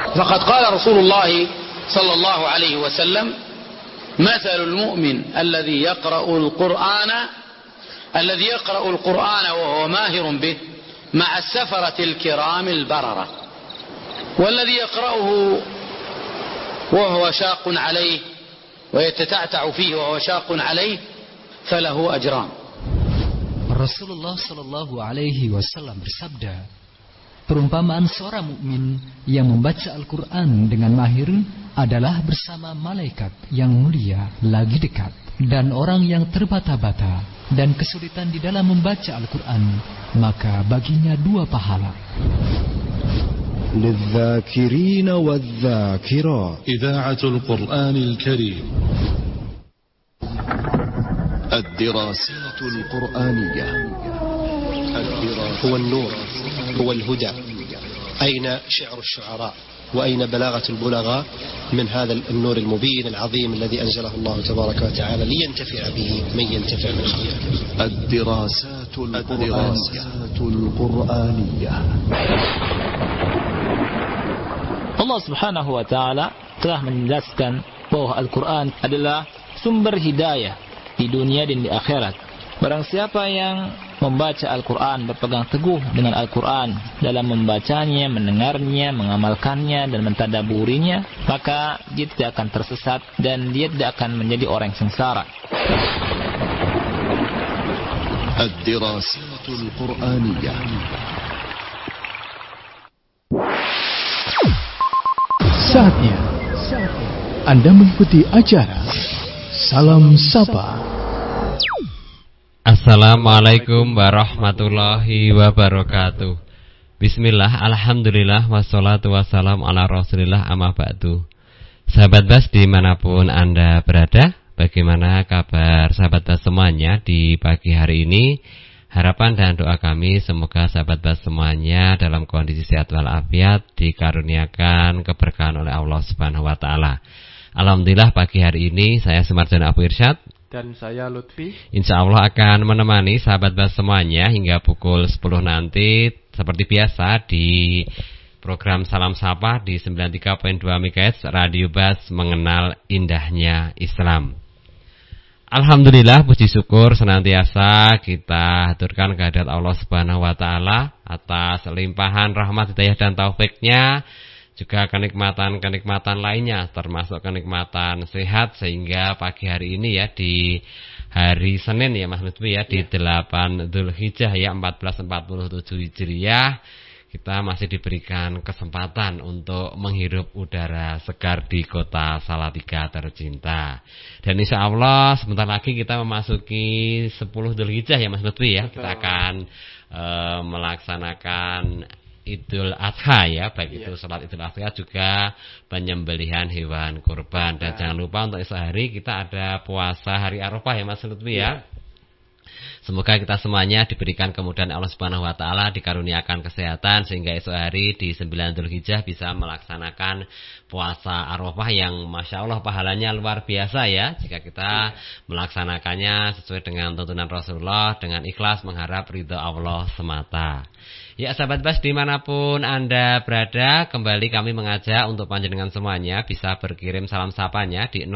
فقد قال رسول الله صلى الله عليه وسلم مثل المؤمن الذي يقرأ القرآن وهو ماهر به مع السفرة الكرام البررة والذي يقرأه وهو شاق عليه ويتتعتع فيه وهو شاق عليه فله أجران. Rasulullah Shallallahu Alaihi Wasallam bersabda, perumpamaan seorang mukmin yang membaca Al-Quran dengan mahir adalah bersama malaikat yang mulia lagi dekat, dan orang yang terbata-bata dan kesulitan di dalam membaca Al-Quran, maka baginya 2 pahala. للذاكرين والذاكرات إذاعة القرآن الكريم. الدراسات القرآنية. هو النور، هو الهدى. أين شعر الشعراء وأين بلاغة البلغاء من هذا النور المبين العظيم الذي أنزله الله تبارك وتعالى لينتفع به من ينتفع من خلقه. الدراسات القرآنية. Allah Subhanahu wa taala telah menjelaskan bahwa Al-Quran adalah sumber hidayah di dunia dan di akhirat. Barang siapa yang membaca Al-Quran, berpegang teguh dengan Al-Quran dalam membacanya, mendengarnya, mengamalkannya dan mentadaburinya, maka dia tidak akan tersesat dan dia tidak akan menjadi orang yang sengsara. الدراسات القرآنية. Saatnya Anda mengikuti acara Salam Sapa. Assalamualaikum warahmatullahi wabarakatuh. Bismillah, alhamdulillah, wassalatu wassalamu ala rasulillah, amma ba'du. Sahabat Bas dimanapun Anda berada, bagaimana kabar sahabat Bas semuanya di pagi hari ini? Harapan dan doa kami semoga sahabat Bas semuanya dalam kondisi sehat walafiat, dikaruniakan keberkahan oleh Allah Subhanahu wa taala. Alhamdulillah pagi hari ini saya Sumarjana Abu Irsyad dan saya Lutfi, insya Allah akan menemani sahabat Bas semuanya hingga pukul 10 nanti seperti biasa di program Salam Sapa di 93.2 MHz Radio Bas mengenal indahnya Islam. Alhamdulillah, puji syukur senantiasa kita haturkan kehadirat Allah Subhanahu wa taala atas limpahan rahmat hidayah dan taufiknya, juga kenikmatan-kenikmatan lainnya termasuk kenikmatan sehat, sehingga pagi hari ini ya di hari Senin ya Mas Lutfi ya, di 8 Dzulhijjah ya 1447 Hijriah, kita masih diberikan kesempatan untuk menghirup udara segar di kota Salatiga tercinta. Dan insya Allah sebentar lagi kita memasuki 10 Dzulhijjah ya Mas Lutfi ya. Kita akan melaksanakan Idul Adha ya, baik itu salat Idul Adha juga penyembelihan hewan kurban. Dan jangan lupa untuk esok hari kita ada puasa hari Arafah ya Mas Lutfi ya. Semoga kita semuanya diberikan kemudahan Allah Subhanahu wa taala, dikaruniakan kesehatan sehingga esok hari di 9 Dzulhijjah bisa melaksanakan puasa Arafah yang Masya Allah pahalanya luar biasa ya, jika kita melaksanakannya sesuai dengan tuntunan Rasulullah dengan ikhlas mengharap ridha Allah semata. Ya sahabat Bas dimanapun Anda berada, kembali kami mengajak untuk panjenengan semuanya bisa berkirim salam sapanya di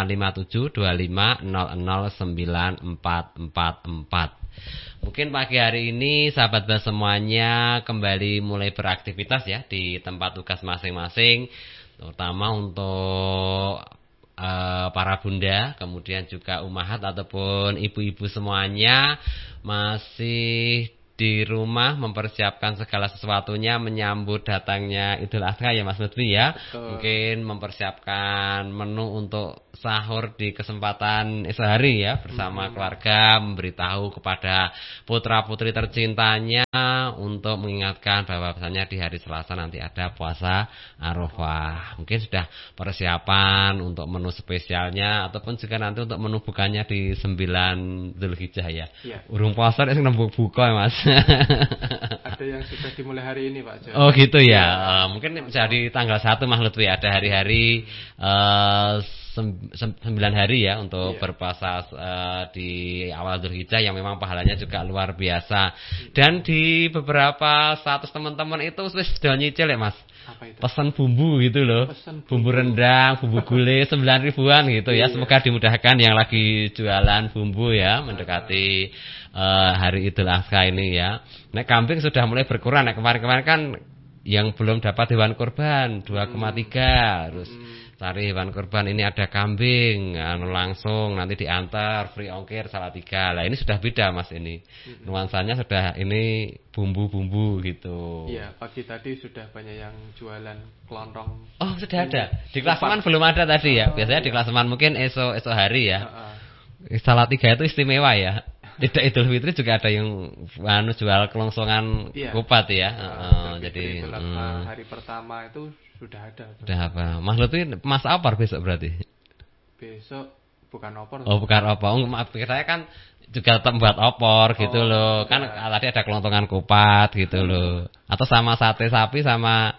085725009444. Mungkin pagi hari ini sahabat Bas semuanya kembali mulai beraktivitas ya di tempat tugas masing-masing, terutama untuk para bunda, kemudian juga umahat ataupun ibu-ibu semuanya masih di rumah mempersiapkan segala sesuatunya menyambut datangnya Idul Adha ya Mas Lutfi ya. Betul. Mungkin mempersiapkan menu untuk sahur di kesempatan esok hari ya bersama keluarga, memberitahu kepada putra-putri tercintanya untuk mengingatkan bahwa misalnya di hari Selasa nanti ada puasa Arafah. Mungkin sudah persiapan untuk menu spesialnya ataupun juga nanti untuk menu bukanya di 9 Dzulhijjah ya. Urung puasa sing nembuk buka ya Mas. Ada yang sudah dimulai hari ini Pak Jo. Oh gitu ya. Mungkin bisa di tanggal 1 Mas Lutfi ada hari-hari 9 hari ya untuk berpuasa di awal Dzulhijjah yang memang pahalanya juga luar biasa. Dan di beberapa status teman-teman itu wis do nyicil ya Mas. Pesan bumbu gitu loh. Bumbu rendang, bumbu gulai 9 ribuan gitu ya. Semoga dimudahkan yang lagi jualan bumbu ya mendekati hari Idul Adha ini ya. Nek kambing sudah mulai berkurang. Nek kemarin-kemarin kan yang belum dapat hewan kurban 2,3 harus cari hewan kurban. Ini ada kambing langsung nanti diantar free ongkir Salatiga. Lah ini sudah beda Mas ini. Nuansanya sudah ini bumbu-bumbu gitu. Iya, pagi tadi sudah banyak yang jualan kelontong. Oh, sudah ada. Di Klaseman belum ada tadi ya. Biasanya di Klaseman mungkin esok hari ya. Salatiga itu istimewa ya. Tidak Idul Fitri juga ada yang jual kelongsongan kupat ya. Jadi hari pertama itu sudah ada. Sudah apa? Mas Lutfi Mas opor besok berarti? Besok bukan opor. Oh, bukan opor. Maaf, saya kan juga tetap buat opor gitu loh. Kan tadi ada kelontongan kupat gitu loh. Atau sama sate sapi sama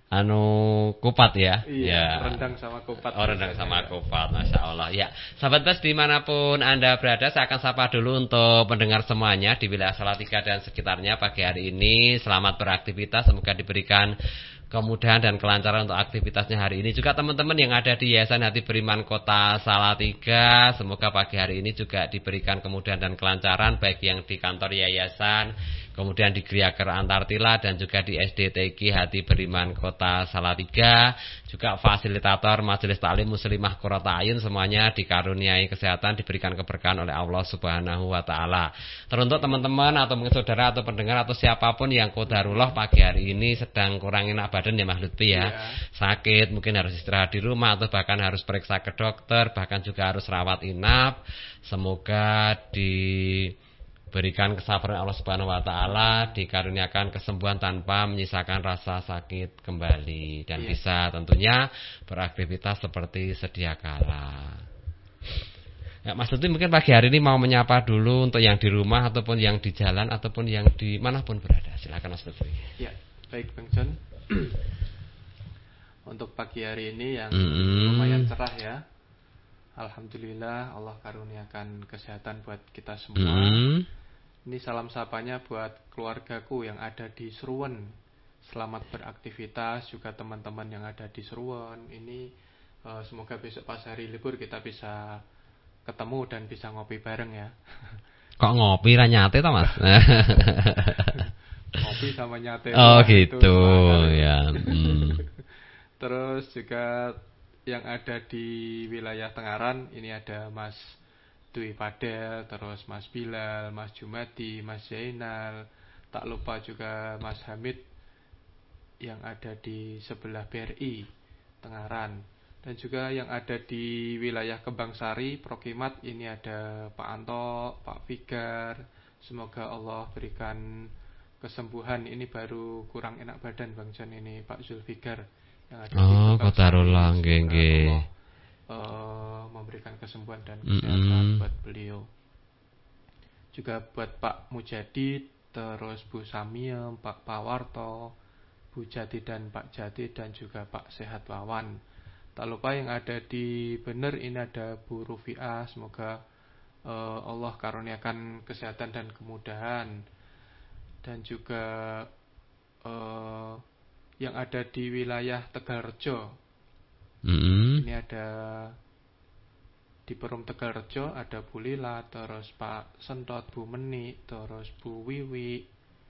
kupat ya. Iya, rendang sama kupat. Oh, rendang sama kupat. Masya Allah. Ya, sahabat Bas dimanapun Anda berada, saya akan sapa dulu untuk pendengar semuanya di wilayah Salatiga dan sekitarnya pagi hari ini. Selamat beraktivitas, semoga diberikan kemudahan dan kelancaran untuk aktivitasnya hari ini. Juga teman-teman yang ada di Yayasan Hati Beriman Kota Salatiga, semoga pagi hari ini juga diberikan kemudahan dan kelancaran baik yang di kantor yayasan, kemudian di Griaker Antartila dan juga di SDTG Hati Beriman Kota Salatiga, juga fasilitator Majelis Taklim Muslimah Qurrata Ayun, semuanya dikaruniai kesehatan, diberikan keberkahan oleh Allah Subhanahu wa taala. Teruntuk teman-teman atau mungkin saudara atau pendengar atau siapapun yang qadarullah pagi hari ini sedang kurang enak badan ya Mas Lutfi ya. Sakit, mungkin harus istirahat di rumah atau bahkan harus periksa ke dokter, bahkan juga harus rawat inap. Semoga diberikan kesabaran Allah Subhanahu wa taala, dikaruniakan kesembuhan tanpa menyisakan rasa sakit kembali dan bisa tentunya beraktivitas seperti sedia kala. Ya, Mas Lutfi mungkin pagi hari ini mau menyapa dulu untuk yang di rumah ataupun yang di jalan ataupun yang di manapun berada. Silakan Mas Lutfi. Ya, baik Bang John. Untuk pagi hari ini yang lumayan cerah ya. Alhamdulillah Allah karuniakan kesehatan buat kita semua. Ini salam sapanya buat keluargaku yang ada di Seruwen. Selamat beraktivitas juga teman-teman yang ada di Seruwen. Ini semoga besok pas hari libur kita bisa ketemu dan bisa ngopi bareng ya. Kok ngopi ra nyate toh Mas? Ngopi sama nyate. Oh gitu ya. Terus juga yang ada di wilayah Tengaran ini ada Mas Dwi Padel, terus Mas Bilal, Mas Jumadi, Mas Zainal, tak lupa juga Mas Hamid yang ada di sebelah BRI Tengaran, dan juga yang ada di wilayah Kembangsari Prokimat ini ada Pak Anto, Pak Figar. Semoga Allah berikan kesembuhan. Ini baru kurang enak badan Bang Jan ini Pak Zulfikar yang ada di Qadarullah nggih. Memberikan kesembuhan dan kesehatan buat beliau. Juga buat Pak Mujadid, terus Bu Samiem, Pak Pawarto, Bu Jati dan Pak Jati, dan juga Pak Sehat Wawan. Tak lupa yang ada di Bener ini ada Bu Rufiah. Semoga Allah karuniakan kesehatan dan kemudahan. Dan juga yang ada di wilayah Tegalrejo. Ini ada di Perum Tegalrejo ada Bu Lila, terus Pak Sentot, Bu Meni, terus Bu Wiwi.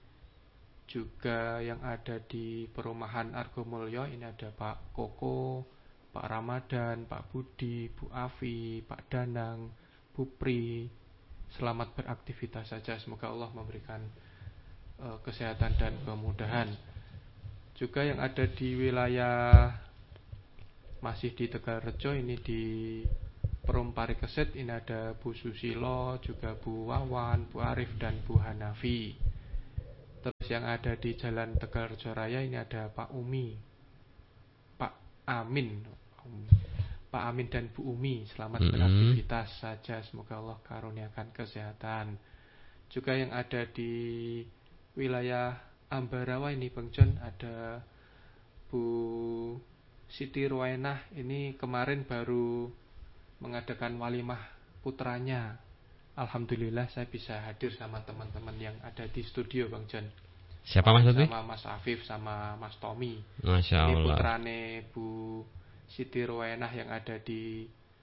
Juga yang ada di perumahan Argomulyo ini ada Pak Koko, Pak Ramadan, Pak Budi, Bu Afi, Pak Danang, Bu Pri. Selamat beraktivitas saja, semoga Allah memberikan kesehatan dan kemudahan. Juga yang ada di wilayah masih di Tegalrejo ini di Perum Parikesit ini ada Bu Susilo, juga Bu Wawan, Bu Arif dan Bu Hanafi. Terus yang ada di Jalan Tegalrejo Raya ini ada Pak Umi, Pak Amin dan Bu Umi. Selamat beraktivitas saja, semoga Allah karuniakan kesehatan. Juga yang ada di wilayah Ambarawa ini Bang John ada Bu Siti Ruwainah. Ini kemarin baru mengadakan walimah putranya. Alhamdulillah saya bisa hadir sama teman-teman yang ada di studio, Bang John. Siapa Mas Lutfi? Sama Mas Afif sama Mas Tommy. Masya Allah. Ini putrane Bu Siti Roenah yang ada di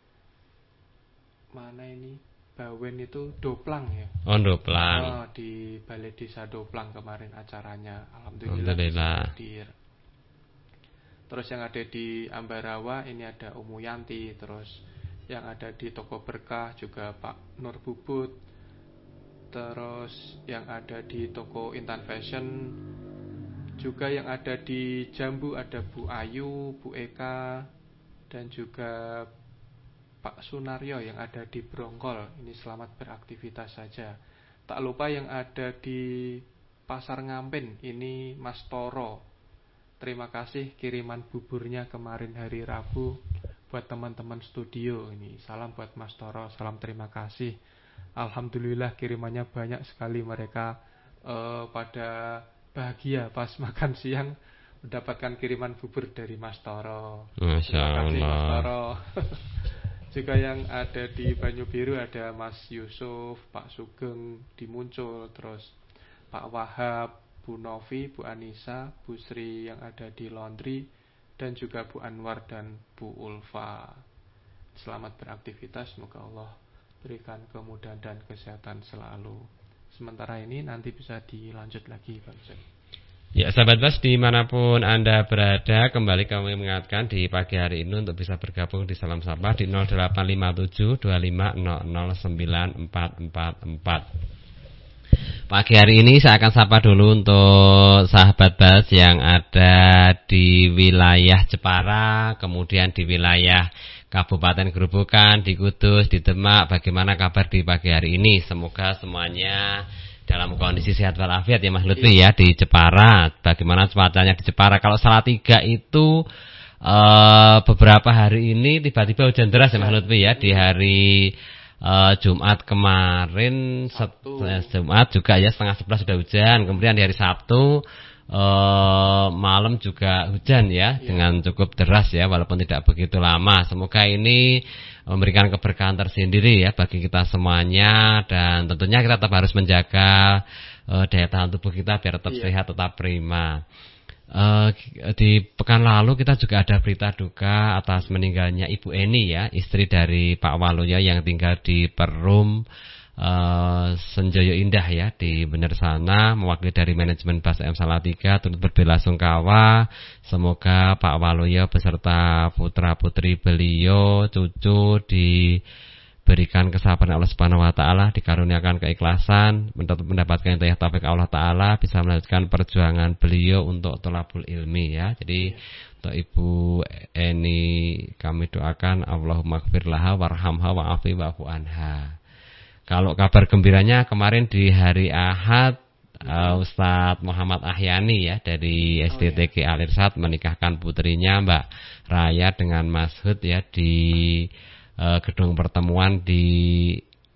mana ini? Bawen itu Doplang ya. Oh, Doplang. Di Balai Desa Doplang kemarin acaranya. Alhamdulillah bisa hadir. Terus yang ada di Ambarawa ini ada Umu Yanti. Terus yang ada di Toko Berkah juga Pak Nur Bubut. Terus yang ada di Toko Intan Fashion, juga yang ada di Jambu ada Bu Ayu, Bu Eka, dan juga Pak Sunaryo yang ada di Brongkol. Ini selamat beraktivitas saja. Tak lupa yang ada di Pasar Ngampen, ini Mas Toro. Terima kasih kiriman buburnya kemarin hari Rabu buat teman-teman studio. Ini salam buat Mas Toro, salam terima kasih. Alhamdulillah kirimannya banyak sekali, mereka pada bahagia pas makan siang mendapatkan kiriman bubur dari Mas Toro. Masya Allah. Terima kasih Mas Toro. Juga yang ada di Banyu Biru ada Mas Yusuf, Pak Sugeng di Muncul, terus Pak Wahab, Bu Novi, Bu Anissa, Bu Sri yang ada di Laundry, dan juga Bu Anwar dan Bu Ulfa. Selamat beraktivitas, semoga Allah berikan kemudahan dan kesehatan selalu. Sementara ini nanti bisa dilanjut lagi, Bang Zen. Ya, sahabat Bas, dimanapun Anda berada, kembali kami mengingatkan di pagi hari ini untuk bisa bergabung di Salam Sapa di 085725009444. Pagi hari ini saya akan sapa dulu untuk sahabat Bas yang ada di wilayah Jepara, kemudian di wilayah Kabupaten Gerobokan, di Kudus, di Demak. Bagaimana kabar di pagi hari ini? Semoga semuanya dalam kondisi sehat walafiat ya Mas Lutfi ya di Jepara. Bagaimana cuacanya di Jepara? Kalau Salatiga itu beberapa hari ini tiba-tiba hujan deras ya Mas Lutfi ya. Di hari Jumat kemarin, Jumat juga ya setengah 11 sudah hujan. Kemudian di hari Sabtu malam juga hujan ya, dengan cukup deras ya, walaupun tidak begitu lama. Semoga ini memberikan keberkahan tersendiri ya bagi kita semuanya, dan tentunya kita tetap harus menjaga daya tahan tubuh kita biar tetap sehat, tetap prima. Di pekan lalu kita juga ada berita duka atas meninggalnya Ibu Eni ya, istri dari Pak Waluyo yang tinggal di Perum Senjoyo Indah ya di Bener sana. Mewakili dari manajemen Bas M Salatiga turut berbelasungkawa. Semoga Pak Waluyo beserta putra putri beliau, cucu diberikan kesabaran Allah Subhanahu wa taala, dikaruniakan keikhlasan, mendapatkan hidayah taufik Allah taala, bisa melanjutkan perjuangan beliau untuk thalabul ilmi ya. Jadi untuk Ibu Eni kami doakan Allahumma ighfir laha warhamha wa'afi wa'fu anha. Kalau kabar gembiranya kemarin di hari Ahad, Ustadz Muhammad Ahyani ya dari SDTG Alirsat menikahkan putrinya Mbak Raya dengan Mas Hud ya di gedung pertemuan di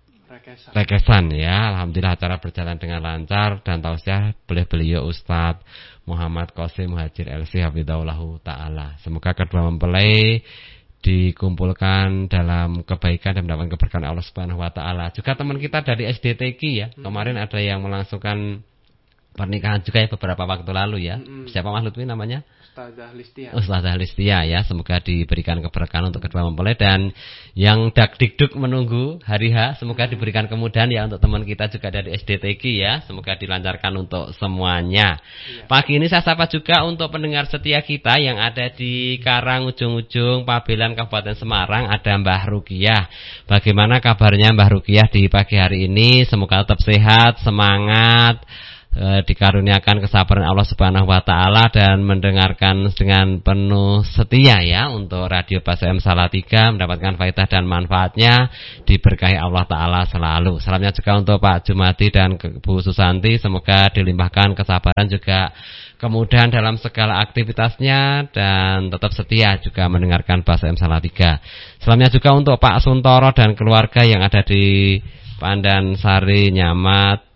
Rekesan ya. Alhamdulillah acara berjalan dengan lancar, dan tausiah beliau Ustadz Muhammad Qasim Muhajir LC hafizahullahu taala. Semoga kedua mempelai dikumpulkan dalam kebaikan dan mendapatkan keberkahan Allah Subhanahu wa taala. Juga teman kita dari SDTG ya, kemarin ada yang melangsungkan pernikahan juga ya beberapa waktu lalu ya. Siapa Mas Lutfi namanya? Ustazah Listia ya. Semoga diberikan keberkahan untuk kedua mempelai, dan yang dak-dikduk menunggu hari H semoga diberikan kemudahan ya untuk teman kita juga dari SDTG ya. Semoga dilancarkan untuk semuanya. Pagi ini saya sapa juga untuk pendengar setia kita yang ada di Karang ujung-ujung Pabelan Kabupaten Semarang, ada Mbah Rukiah. Bagaimana kabarnya Mbah Rukiah di pagi hari ini? Semoga tetap sehat, semangat, dikaruniakan kesabaran Allah Subhanahu wa taala, dan mendengarkan dengan penuh setia ya untuk Radio Bas M Salatiga, mendapatkan faedah dan manfaatnya, diberkahi Allah taala selalu. Salamnya juga untuk Pak Jumadi dan Bu Susanti, semoga dilimpahkan kesabaran juga kemudahan dalam segala aktivitasnya, dan tetap setia juga mendengarkan Bas M Salatiga. Salamnya juga untuk Pak Suntoro dan keluarga yang ada di Pandan Sari, Nyamat,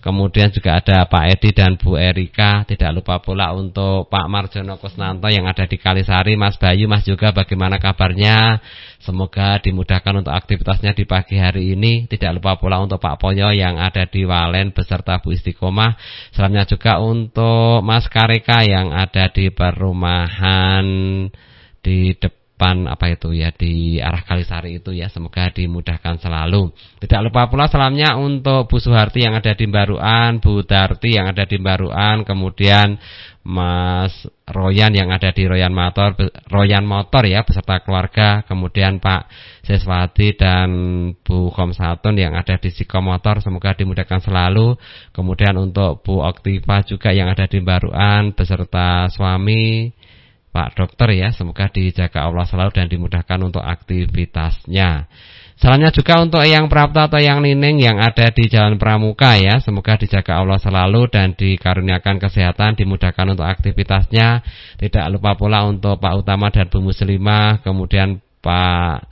kemudian juga ada Pak Edi dan Bu Erika, tidak lupa pula untuk Pak Marjono Kusnanto yang ada di Kalisari, Mas Bayu, Mas juga bagaimana kabarnya? Semoga dimudahkan untuk aktivitasnya di pagi hari ini. Tidak lupa pula untuk Pak Poyo yang ada di Walen beserta Bu Istiqomah. Salamnya juga untuk Mas Kareka yang ada di perumahan di depan di arah Kalisari itu ya, semoga dimudahkan selalu. Tidak lupa pula salamnya untuk Bu Suharti yang ada di Baruan, Bu Darti yang ada di Baruan, kemudian Mas Royan yang ada di Royan Motor ya beserta keluarga, kemudian Pak Seswati dan Bu Komsatun yang ada di Sikomotor, semoga dimudahkan selalu. Kemudian untuk Bu Oktiva juga yang ada di Baruan beserta suami Pak Dokter ya, semoga dijaga Allah selalu dan dimudahkan untuk aktivitasnya. Salamnya juga untuk Eyang Prapta atau Eyang Nining yang ada di Jalan Pramuka ya, semoga dijaga Allah selalu dan dikaruniakan kesehatan, dimudahkan untuk aktivitasnya. Tidak lupa pula untuk Pak Utama dan Bu Muslimah, kemudian Pak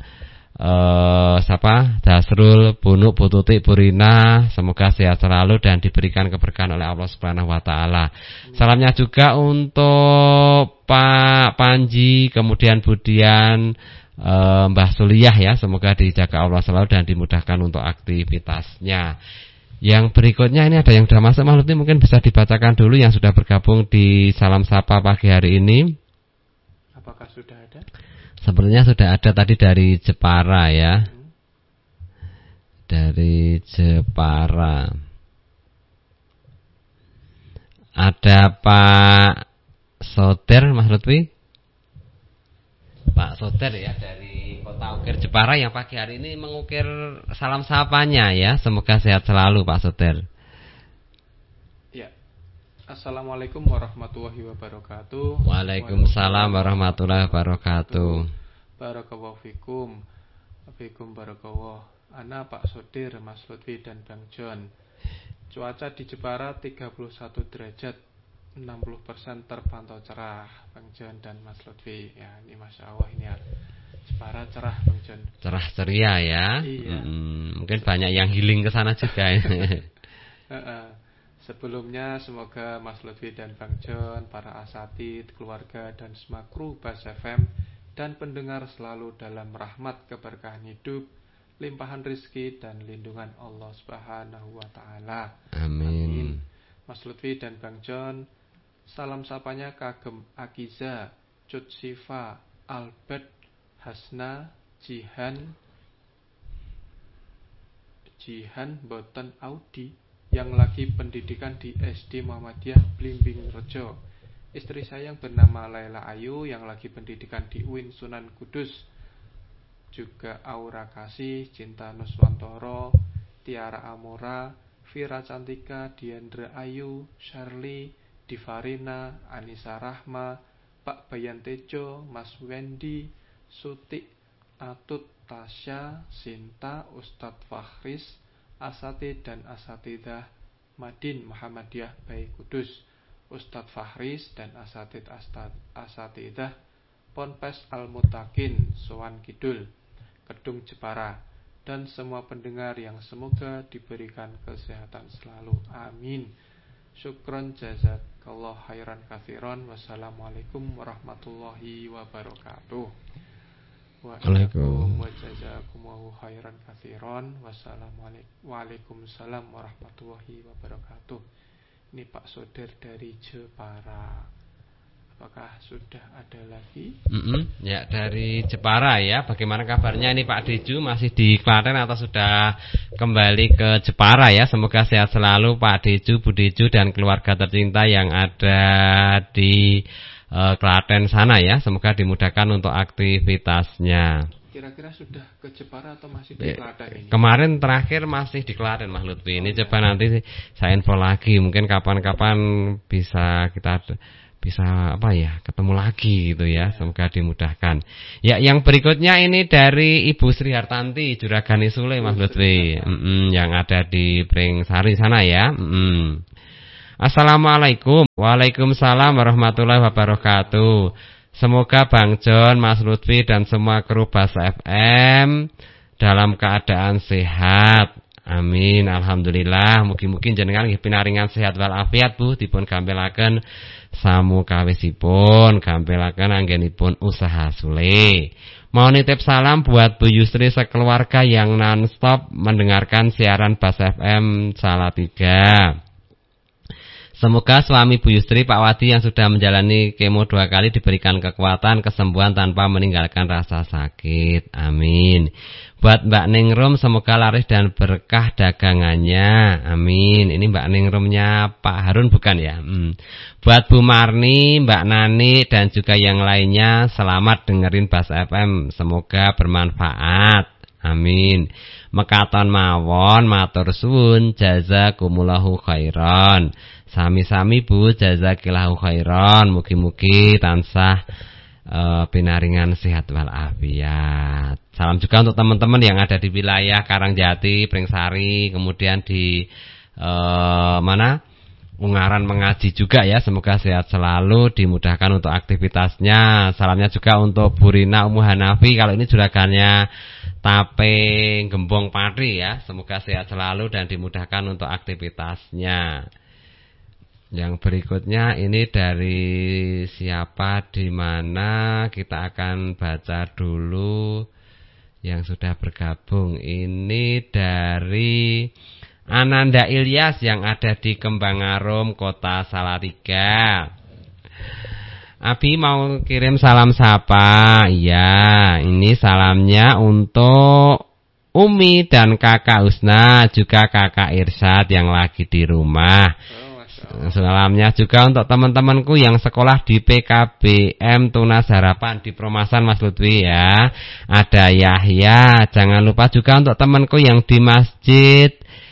Dasrul, Bu Nuk, Bu Tutik, Bu Rina, semoga sehat selalu dan diberikan keberkahan oleh Allah Subhanahu wa taala. Salamnya juga untuk Pak Panji, kemudian Budian, Mbah Suliyah ya, semoga dijaga Allah selalu dan dimudahkan untuk aktivitasnya. Yang berikutnya ini ada yang sudah masuk, Mas Lutfi mungkin bisa dibacakan dulu yang sudah bergabung di Salam Sapa pagi hari ini. Apakah sudah ada? Sepertinya sudah ada tadi dari Jepara ya. Dari Jepara. Ada Pak Soter, Mas Lutfi. Pak Soter ya dari Kota Ukir Jepara yang pagi hari ini mengukir salam sapanya ya. Semoga sehat selalu Pak Soter. Ya. Assalamualaikum warahmatullahi wabarakatuh. Waalaikumsalam warahmatullahi wabarakatuh. Barakallahu fikum. Fikum barakallahu. Ana Pak Sodir, Mas Lutfi dan Bang John. Cuaca di Jepara 31 derajat, 60% terpantau cerah, Bang John dan Mas Lutfi. Ya, ini Masya Allah ini ya. Jepara cerah, Bang John. Cerah ceria ya. Iya. Mungkin banyak yang healing ke sana juga. Sebelumnya semoga Mas Lutfi dan Bang John, para asatid, keluarga dan semua kru Bas FM dan pendengar selalu dalam rahmat keberkahan hidup, limpahan rizki dan lindungan Allah Subhanahu wa taala. Amin. Mas Lutfi dan Bang John, salam sapanya kagem Akiza, Cut Sifa, Albert, Hasna, Jihan Boten Audi yang lagi pendidikan di SD Muhammadiyah Blimbing Rejo. Istri saya yang bernama Laila Ayu yang lagi pendidikan di UIN Sunan Kudus. Juga Aura Kasih, Cinta Nuswantoro, Tiara Amora, Vira Cantika, Diandra Ayu, Shirley, Divarina, Anissa Rahma, Pak Bayan Tejo, Mas Wendy, Sutik, Atut, Tasya, Sinta, Ustadz Fakhris, Asatid dan Asatidah Madin Muhammadiyah Bayi Kudus, Ustadz Fakhris dan Asatidah Ponpes Al-Mutakin Sowan Kidul, Kedung Jepara, dan semua pendengar yang semoga diberikan kesehatan selalu. Amin. Syukron jazakallah khairan katsiran. Wassalamualaikum warahmatullahi wabarakatuh. Waalaikumsalam wajazakumullahu khairan katsiran. Waalaikumsalam warahmatullahi wabarakatuh. Ini Pak Soder dari Jepara. Apakah sudah ada lagi? Ya, dari Jepara ya. Bagaimana kabarnya ini Pak Deju? Masih di Klaten atau sudah kembali ke Jepara ya? Semoga sehat selalu Pak Deju, Bu Deju dan keluarga tercinta yang ada di Klaten sana ya. Semoga dimudahkan untuk aktivitasnya. Kira-kira sudah ke Jepara atau masih di Klaten ini? Kemarin terakhir masih di Klaten Mas Lutfi. Ini coba nanti saya info lagi. Mungkin kapan-kapan bisa ketemu lagi gitu ya. Semoga dimudahkan. Ya, yang berikutnya ini dari Ibu Sri Hartanti Juragani Sule Mas Lutfi. Yang ada di Pringsari sana ya. Assalamualaikum. Waalaikumsalam warahmatullahi wabarakatuh. Semoga Bang John, Mas Lutfi dan semua kru Bas FM dalam keadaan sehat. Amin. Alhamdulillah. Mugi-mugi jenengan nggih pinaringan sehat wal afiat Bu, dipun gampelaken samu kawisipun, gampelaken anggenipun usaha sule. Mau nitip salam buat Bu Yusri sekeluarga yang non-stop mendengarkan siaran Bas FM Salatiga. Semoga suami Bu Yusri, Pak Wadi, yang sudah menjalani kemo 2 kali diberikan kekuatan, kesembuhan tanpa meninggalkan rasa sakit. Amin. Buat Mbak Ningrum, semoga laris dan berkah dagangannya. Amin. Ini Mbak Ningrumnya Pak Harun bukan ya? Buat Bu Marni, Mbak Nani, dan juga yang lainnya, selamat dengerin Bas FM. Semoga bermanfaat. Amin. Mekaton mawon, matur suwun, jazakumullahu khairan. Sami-sami Bu, jazakillahu khairan. Mugi-mugi tansah pinaringan sehat wal afiat. Salam juga untuk teman-teman yang ada di wilayah Karangjati, Pringsari, kemudian di Ungaran mengaji juga ya. Semoga sehat selalu, dimudahkan untuk aktivitasnya. Salamnya juga untuk Bu Rina Ummu Hanafi, kalau ini juragannya Tape Gembong Pari ya. Semoga sehat selalu dan dimudahkan untuk aktivitasnya. Yang berikutnya ini dari siapa, di mana, kita akan baca dulu yang sudah bergabung. Ini dari Ananda Ilyas yang ada di Kembangarum, Kota Salatiga. Abi mau kirim salam sapa. Iya, ini salamnya untuk Umi dan Kakak Usna, juga Kakak Irsyad yang lagi di rumah. Salamnya juga untuk teman-temanku yang sekolah di PKBM Tunas Harapan di Promasan Mas Lutfi ya. Ada Yahya. Jangan lupa juga untuk temanku yang di Masjid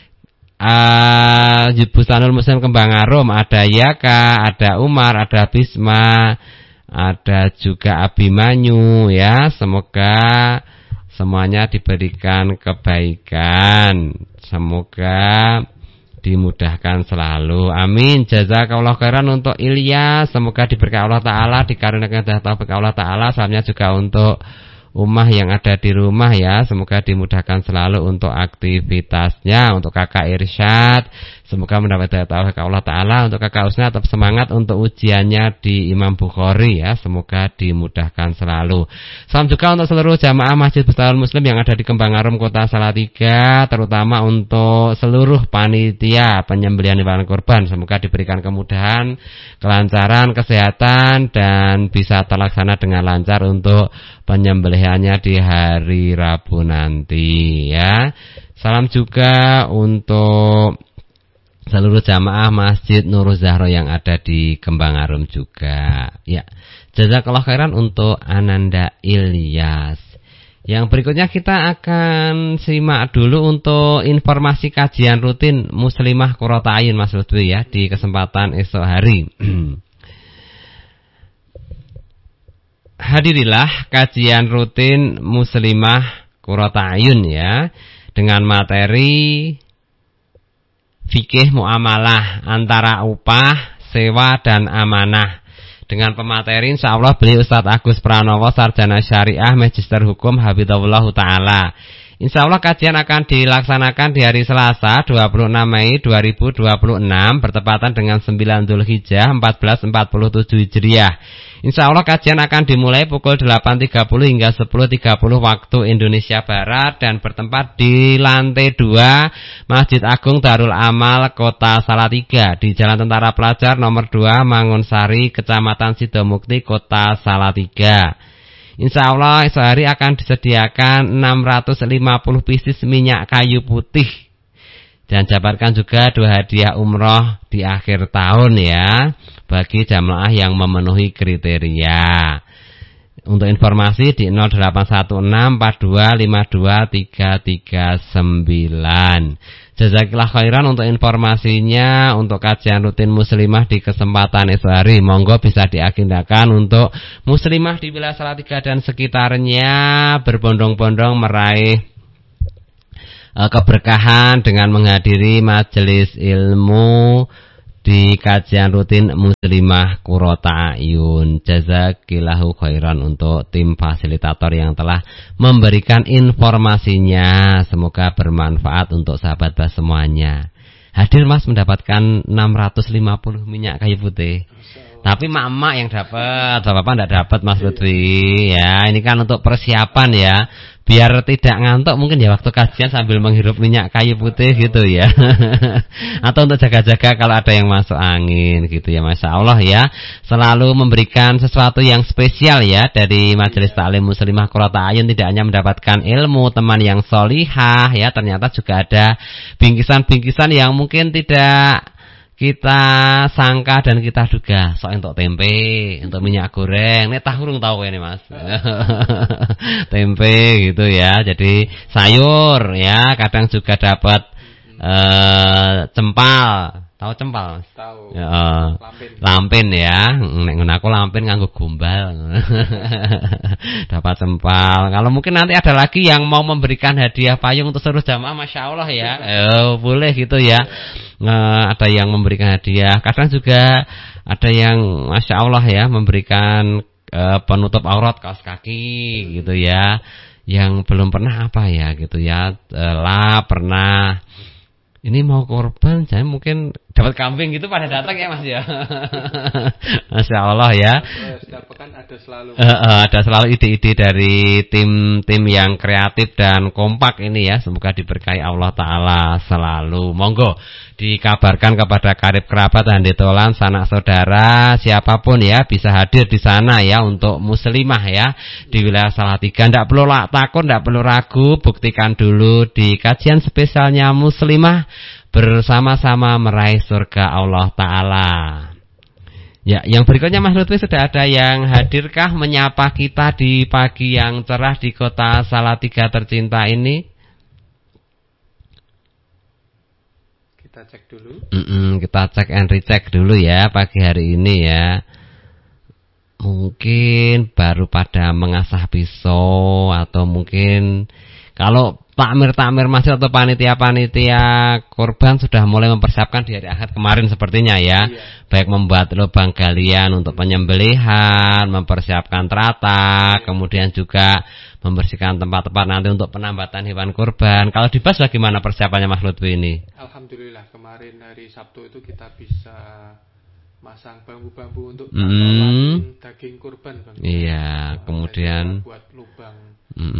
Bustanul Muslim Kembangarum. Ada Yaka, ada Umar, ada Bisma, ada juga Abimanyu ya. Semoga semuanya diberikan kebaikan. Semoga dimudahkan selalu. Amin. Jazakallahu khairan untuk Ilyas. Semoga diberkahi Allah Ta'ala, dikaruniakan taufik Allah Ta'ala. Salamnya juga untuk Ummah yang ada di rumah ya. Semoga dimudahkan selalu untuk aktivitasnya. Untuk Kakak Irsyad, semoga mendapat taufik Allah Ta'ala. Untuk Kakak Usna, tetap semangat untuk ujiannya di Imam Bukhari ya. Semoga dimudahkan selalu. Salam juga untuk seluruh jamaah Masjid Bustanul Muslim yang ada di Kembangarum, Kota Salatiga, terutama untuk seluruh panitia penyembelihan hewan kurban. Semoga diberikan kemudahan, kelancaran, kesehatan, dan bisa terlaksana dengan lancar untuk penyembelihannya di hari Rabu nanti ya. Salam juga untuk seluruh jamaah Masjid Nurul Zahra yang ada di Kembangarum juga ya. Jazakallahu khairan untuk Ananda Ilyas. Yang berikutnya kita akan simak dulu untuk informasi kajian rutin Muslimah Qurrata A'yun Mas Lutfi ya, di kesempatan esok hari. Hadirilah kajian rutin Muslimah Qurrata A'yun ya, dengan materi fikih muamalah antara upah, sewa, dan amanah. Dengan pemateri insyaallah beliau Ustaz Agus Pranowo, Sarjana Syariah, Magister Hukum, Hafizahullah Ta'ala. Insyaallah kajian akan dilaksanakan di hari Selasa 26 Mei 2026 bertepatan dengan 9 Dzulhijjah 1447 Hijriah. Insyaallah kajian akan dimulai pukul 8.30 hingga 10.30 waktu Indonesia Barat dan bertempat di lantai 2 Masjid Agung Darul Amal Kota Salatiga di Jalan Tentara Pelajar nomor 2 Mangunsari, Kecamatan Sidomukti, Kota Salatiga. Insyaallah sehari akan disediakan 650 pieces minyak kayu putih dan dapatkan juga 2 hadiah umroh di akhir tahun ya bagi jamaah yang memenuhi kriteria. Untuk informasi di 0816425239. Jazakillah khairan untuk informasinya untuk kajian rutin muslimah di kesempatan esok hari. Monggo bisa diagendakan untuk muslimah di wilayah Salatiga dan sekitarnya berbondong-bondong meraih keberkahan dengan menghadiri majelis ilmu di kajian rutin Muslimah Qurrata A'yun. Jazakillahu khairan untuk tim fasilitator yang telah memberikan informasinya. Semoga bermanfaat untuk sahabat Bas semuanya. Hadir Mas mendapatkan 650 minyak kayu putih. Tapi mak-mak yang dapat, bapak-bapak enggak dapat Mas Lutfi. Ya, ini kan untuk persiapan ya. Biar tidak ngantuk mungkin ya waktu kajian sambil menghirup minyak kayu putih gitu ya. Atau untuk jaga-jaga kalau ada yang masuk angin gitu ya. Masya Allah ya. Selalu memberikan sesuatu yang spesial ya dari Majelis Ta'lim Muslimah Qurrata A'yun. Tidak hanya mendapatkan ilmu, teman yang solihah ya. Ternyata juga ada bingkisan-bingkisan yang mungkin tidak kita sangka dan kita duga. Soal untuk tempe, untuk minyak goreng. Ini tahurung tahu ini Mas. Tempe gitu ya. Jadi sayur ya. Kadang juga dapat cempal. Tahu cempal? Tahu. Lampin ya. Nek aku lampin nganggo gombal. Dapat cempal. Kalau mungkin nanti ada lagi yang mau memberikan hadiah payung untuk seluruh jamaah, Masya Allah ya. Boleh gitu ya. Ada yang memberikan hadiah. Kadang juga ada yang Masya Allah ya memberikan penutup aurat kaos kaki gitu ya. Yang belum pernah apa ya gitu ya. Pernah. Ini mau korban, saya mungkin dapat kambing gitu pada datang ya Mas ya. Masya Allah ya. Setiap pekan ada selalu. Ada selalu ide-ide dari tim yang kreatif dan kompak ini ya. Semoga diberkahi Allah Ta'ala selalu. Monggo dikabarkan kepada karib kerabat dan ditolan sanak saudara siapapun ya bisa hadir di sana ya untuk muslimah ya di wilayah Salatiga. Tidak perlu takut, tidak perlu ragu, buktikan dulu di kajian spesialnya muslimah bersama-sama meraih surga Allah Ta'ala. Ya, yang berikutnya Mas Lutfi sudah ada yang hadirkah menyapa kita di pagi yang cerah di kota Salatiga tercinta ini? Kita cek dulu. Kita cek and recheck dulu ya pagi hari ini ya. Mungkin baru pada mengasah pisau atau mungkin kalau takmir masjid atau panitia korban sudah mulai mempersiapkan di hari Ahad kemarin sepertinya ya. Baik membuat lubang galian untuk penyembelihan, mempersiapkan teratak, kemudian juga membersihkan tempat-tempat nanti untuk penambatan hewan kurban. Kalau di Bas bagaimana persiapannya Mas Lutfi ini? Alhamdulillah kemarin hari Sabtu itu kita bisa masang bambu-bambu untuk daging kurban Bang. Iya, kemudian buat lubang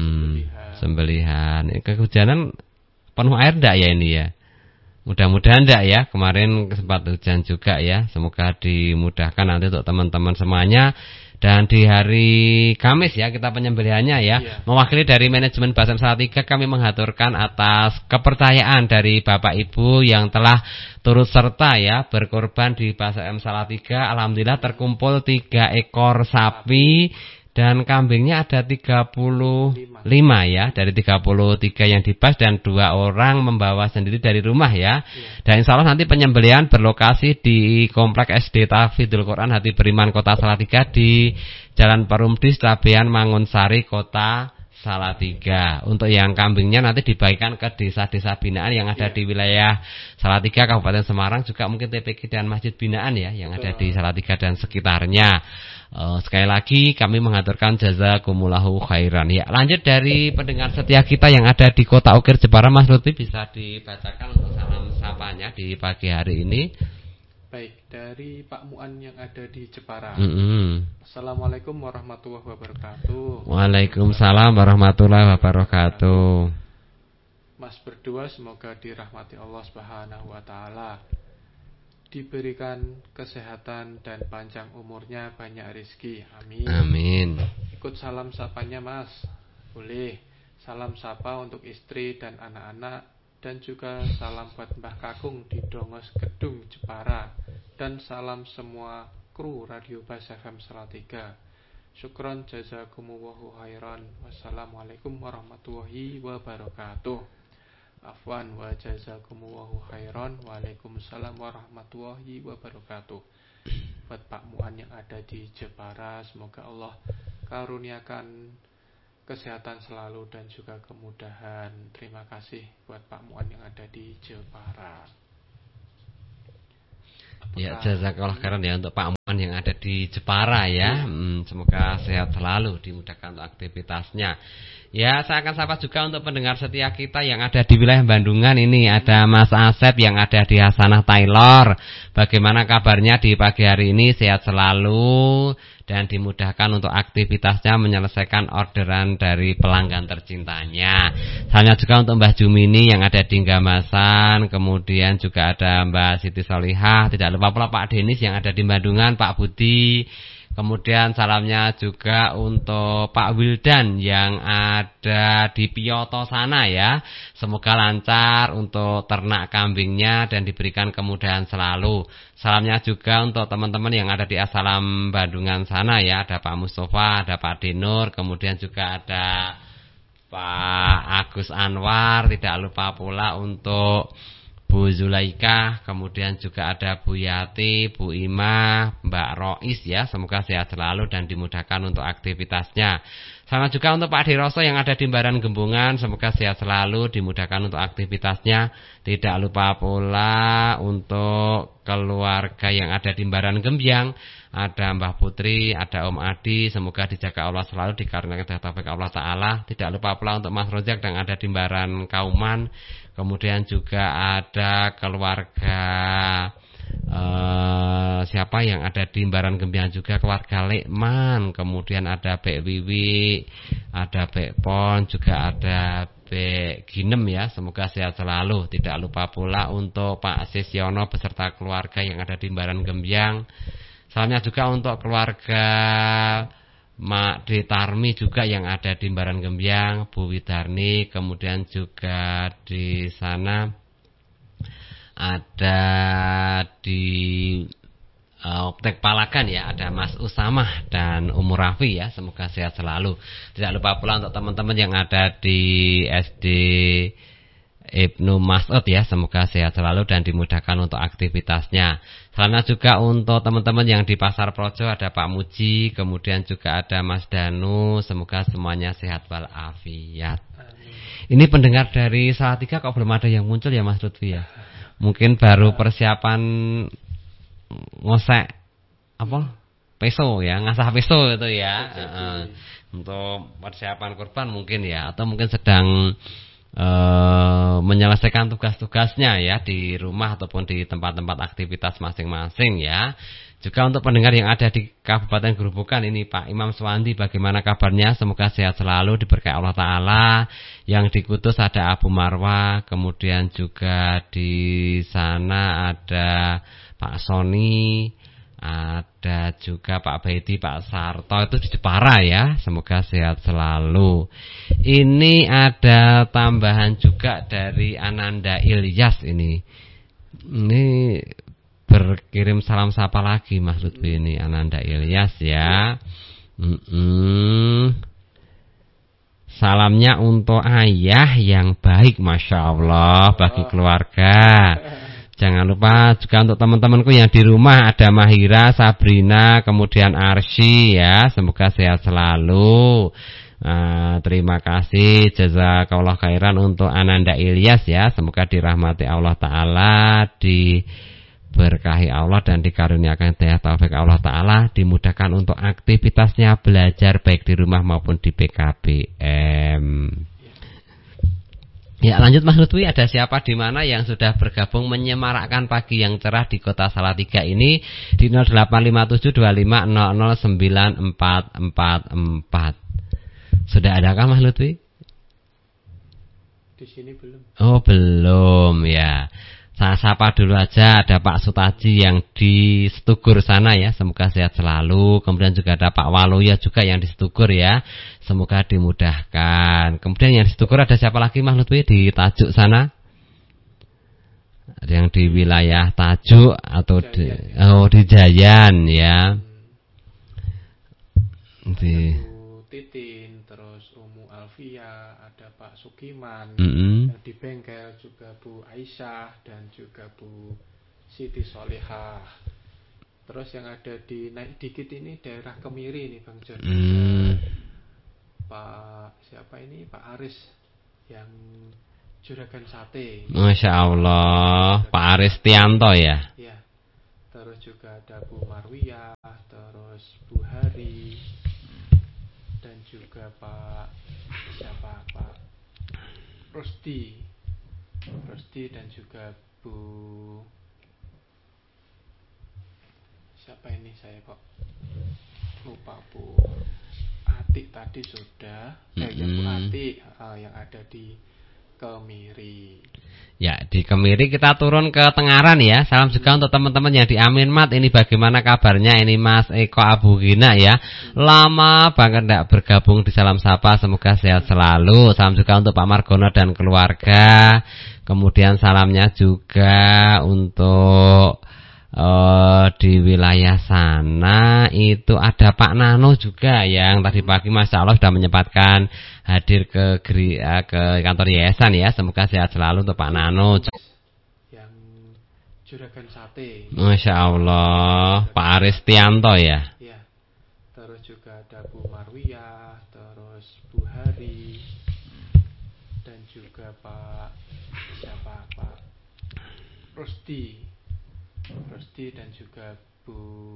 sembelihan. Kehujanan penuh air enggak ya ini ya? Mudah-mudahan enggak ya. Kemarin sempat hujan juga ya. Semoga dimudahkan nanti untuk teman-teman semuanya. Dan di hari Kamis ya kita penyembelihannya ya. Mewakili dari manajemen Basem Salatiga kami mengaturkan atas kepercayaan dari Bapak Ibu yang telah turut serta ya berkorban di Basem Salatiga. Alhamdulillah terkumpul 3 ekor sapi dan kambingnya ada 35 ya. Dari 33 yang dibas dan 2 orang membawa sendiri dari rumah ya. Dan insya Allah nanti penyembelihan berlokasi di Komplek SD Tahfidzul Quran Hati Beriman Kota Salatiga di Jalan Perumdis Cabean Mangunsari Kota Salatiga. Untuk yang kambingnya nanti dibagikan ke desa-desa binaan yang ada di wilayah Salatiga, Kabupaten Semarang, juga mungkin TPQ dan masjid binaan ya yang ada di Salatiga dan sekitarnya. Sekali lagi kami mengaturkan jazakumullahu khairan. Ya, lanjut dari pendengar setia kita yang ada di Kota Ukir Jepara, Mas Lutfi bisa dibacakan untuk salam sapanya di pagi hari ini. Baik, dari Pak Muan yang ada di Jepara. Assalamualaikum warahmatullahi wabarakatuh. Waalaikumsalam warahmatullahi wabarakatuh. Mas berdua semoga dirahmati Allah Subhanahu wa taala. Diberikan kesehatan dan panjang umurnya, banyak rezeki. Amin. Amin. Ikut salam sapanya Mas. Boleh. Salam sapa untuk istri dan anak-anak, dan juga salam buat Mbah Kakung di Dongos Gedung Jepara, dan salam semua kru Radio Bas FM Salatiga. Syukron jazakumullahu khairan. Wassalamualaikum warahmatullahi wabarakatuh. Afwan wa jazakumullahu khairan. Waalaikumsalam warahmatullahi wabarakatuh. Buat Pak Muan yang ada di Jepara, semoga Allah karuniakan kesehatan selalu dan juga kemudahan. Terima kasih buat Pak Muan yang ada di Jepara. apakah jazakallah khairan ya untuk Pak Muan yang ada di Jepara ya. Semoga sehat selalu, dimudahkan untuk aktivitasnya. Ya, saya akan sapa juga untuk pendengar setia kita yang ada di wilayah Bandungan ini. Ada Mas Asep yang ada di Hasanah Taylor. Bagaimana kabarnya di pagi hari ini? Sehat selalu dan dimudahkan untuk aktivitasnya menyelesaikan orderan dari pelanggan tercintanya. Salahnya juga untuk Mbah Jumini yang ada di Gamasan. Kemudian juga ada Mbak Siti Solihah. Tidak lupa pula Pak Denis yang ada di Bandungan, Pak Budi. Kemudian salamnya juga untuk Pak Wildan yang ada di Piyoto sana ya. Semoga lancar untuk ternak kambingnya dan diberikan kemudahan selalu. Salamnya juga untuk teman-teman yang ada di Asalam Bandungan sana ya. Ada Pak Mustafa, ada Pak Denur, kemudian juga ada Pak Agus Anwar. Tidak lupa pula untuk Bu Zulaika, kemudian juga ada Bu Yati, Bu Imah, Mbak Rois ya. Semoga sehat selalu dan dimudahkan untuk aktivitasnya. Sama juga untuk Pak Diroso yang ada di Baran Gembungan. Semoga sehat selalu, dimudahkan untuk aktivitasnya. Tidak lupa pula untuk keluarga yang ada di Baran Gembyang. Ada Mbah Putri, ada Om Adi. Semoga dijaga Allah selalu, dikarenakan taufik Allah Ta'ala. Tidak lupa pula untuk Mas Rojak yang ada di Baran Kauman. Kemudian juga ada keluarga siapa yang ada di Baran Gembyang juga, keluarga Lekman. Kemudian ada Bek Wiwi, ada Bek Pon, juga ada Bek Ginem ya. Semoga sehat selalu. Tidak lupa pula untuk Pak Sisyono beserta keluarga yang ada di Baran Gembyang. Salamnya juga untuk keluarga Mak Detarmi juga yang ada di Baran Gembyang, Bu Widarni, kemudian juga di sana ada di Optek Palagan ya, ada Mas Usamah dan Umur Rafi ya. Semoga sehat selalu. Tidak lupa pula untuk teman-teman yang ada di SD Ibnu Mas'ud ya, semoga sehat selalu dan dimudahkan untuk aktivitasnya. Salamnya juga untuk teman-teman yang di Pasar Projo, ada Pak Muji, kemudian juga ada Mas Danu. Semoga semuanya sehat walafiat. Ini pendengar dari Salatiga kok belum ada yang muncul ya Mas Lutfi ya? Mungkin baru persiapan ngosek apa? Peso ya, ngasah peso itu ya. Untuk persiapan kurban mungkin ya, atau mungkin sedang menyelesaikan tugas-tugasnya ya di rumah ataupun di tempat-tempat aktivitas masing-masing ya. Juga untuk pendengar yang ada di Kabupaten Gerobokan ini Pak Imam Swandi, bagaimana kabarnya? Semoga sehat selalu, diberkahi Allah Ta'ala. Yang di Kudus ada Abu Marwah, kemudian juga di sana ada Pak Soni, ada juga Pak Baiti, Pak Sarto, itu di Jepara ya. Semoga sehat selalu. Ini ada tambahan juga dari Ananda Ilyas ini. Ini berkirim salam sapa lagi Mas Lutfi ini, Ananda Ilyas ya. Salamnya untuk ayah yang baik, Masya Allah, bagi keluarga. Jangan lupa juga untuk teman-temanku yang di rumah, ada Mahira, Sabrina, kemudian Arsy ya. Semoga sehat selalu. Terima kasih, jazakallah khairan untuk Ananda Ilyas ya. Semoga dirahmati Allah Ta'ala, diberkahi Allah dan dikaruniakan taufik Allah Ta'ala, dimudahkan untuk aktivitasnya belajar baik di rumah maupun di PKBM. Ya, lanjut Mas Lutfi, ada siapa di mana yang sudah bergabung menyemarakkan pagi yang cerah di kota Salatiga ini di 085725009444. Sudah adakah Mas Lutfi? Di sini belum. Oh, belum ya. Saya sapa dulu aja, ada Pak Sutaji yang di Setugur sana ya, semoga sehat selalu. Kemudian juga ada Pak Waluya juga yang di Setugur ya, semoga dimudahkan. Kemudian yang di Setugur ada siapa lagi Mas Lutfi di Tajuk sana? Ada yang di wilayah Tajuk atau di Jayan ya. Di Titin, terus Umu Alfia, ada Pak Sukiman, yang di bengkel juga Bu Aisyah dan juga Bu Siti Solihah. Terus yang ada di naik dikit ini daerah Kemiri nih Bang Jon. Pak siapa ini, Pak Aris yang Juragan Sate. Masya Allah, Pak Aris Tianto ya. Iya. terus juga ada Bu Marwiyah, terus Bu Hari, dan juga Pak Rusdi, dan juga Bu siapa ini, saya kok lupa, Bu Atik tadi sudah, Bu Atik yang ada di Kemiri. Ya, di Kemiri kita turun ke Tengaran ya. Salam juga untuk teman-teman yang di Aminmat. Ini bagaimana kabarnya? Ini Mas Eko Abu Gina ya. Lama banget tidak bergabung di Salam Sapa. Semoga sehat selalu. Salam juga untuk Pak Margono dan keluarga. Kemudian salamnya juga untuk di wilayah sana itu ada Pak Nano juga yang tadi pagi Masya Allah sudah menyempatkan hadir ke kantor yayasan ya. Semoga sehat selalu untuk Pak Nano yang Juragan Sate. Masya Allah, Pak Aristianto ya. Ya, terus juga ada Bu Marwiyah, terus Bu Hari, dan juga Pak Rusdi, dan juga Bu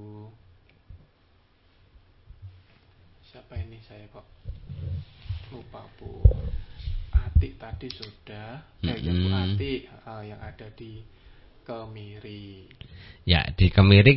siapa ini, saya kok lupa, Bu Atik tadi sudah, Bu Atik yang ada di Kemiri. Ya, di Kemiri